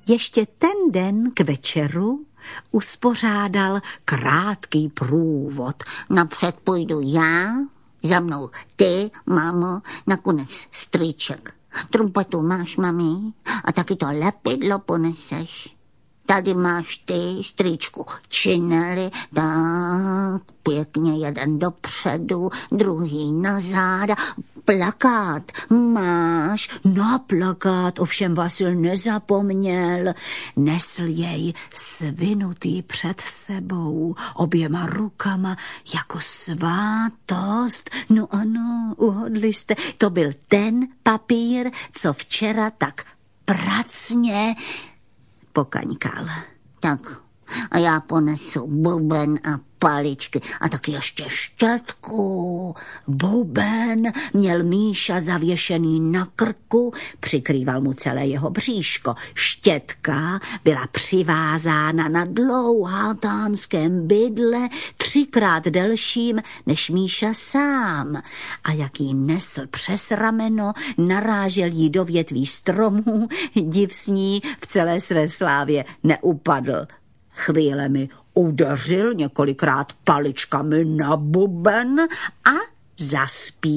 Ještě ten den k večeru uspořádal krátký průvod. Napřed půjdu já, za mnou ty, mámo, nakonec strýček. Trumpetu máš, mami, a taky to lepidlo poneseš. Tady máš ty, strýčku, činely, tak pěkně jeden dopředu, druhý na záda. Plakát máš? Na plakát ovšem Vasil nezapomněl. Nesl jej svinutý před sebou, oběma rukama jako svátost. No ano, uhodli jste, to byl ten papír, co včera tak pracně pokaňkal. Tak, a já ponesu buben a paličky a taky ještě štětku. Buben měl Míša zavěšený na krku, přikrýval mu celé jeho bříško. Štětka byla přivázána na dlouhatánském bydle, 3krát delším než Míša sám. A jak jí nesl přes rameno, narážel jí do větví stromů, div s ní v celé své slávě neupadl. Chvílemi udeřil několikrát paličkami na buben a zaspíval.